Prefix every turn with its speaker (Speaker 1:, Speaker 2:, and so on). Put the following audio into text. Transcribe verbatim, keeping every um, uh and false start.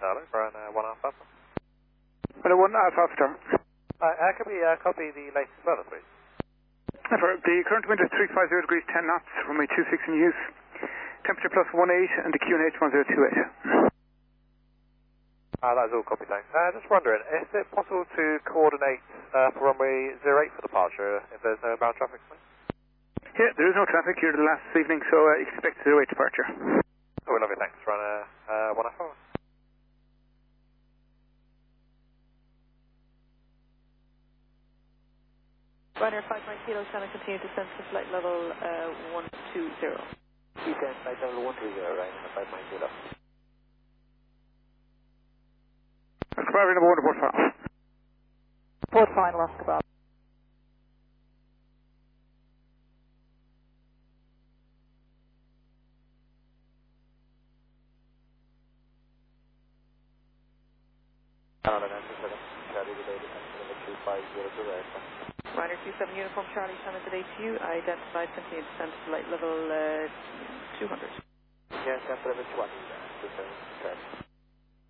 Speaker 1: Hello, Brian, uh, one half Alpha.
Speaker 2: Hello, one half after.
Speaker 1: Uh, uh, can we uh, copy the latest weather, please?
Speaker 2: Never. The current wind is three five zero degrees, ten knots, runway two six in use. Temperature plus one eight, and the Q N H one zero two eight.
Speaker 1: Uh, that's all copy, thanks. Uh, just wondering, is it possible to coordinate uh, for runway zero eight for departure if there's no bound traffic, please?
Speaker 2: Yeah, there is no traffic here the last evening, so uh, expect zero eight departure.
Speaker 1: Oh, lovely, thanks. Run uh, uh, one half hour.
Speaker 3: Ryanair five nine Kilo, Channel continue descent to flight level uh, one two zero.
Speaker 1: Descent flight level one two zero, right, on the five nine Kilo.
Speaker 2: Inquiry number one to port final.
Speaker 3: Port final, Oscar Bob.
Speaker 1: Canada nine seven, Charlie related, number two five zero two aircraft.
Speaker 3: Ryanair two seven Uniform Charlie, Channel today to you. Identified continue descent to flight level uh, two hundred.
Speaker 1: Yeah, Channel level twenty, uh, two seven, correct.